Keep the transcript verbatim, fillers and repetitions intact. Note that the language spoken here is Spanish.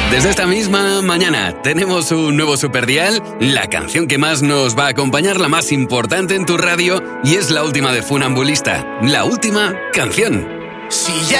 Desde esta misma mañana tenemos un nuevo Superdial, la canción que más nos va a acompañar, la más importante en tu radio, y es la última de Funambulista, la última canción. Si ya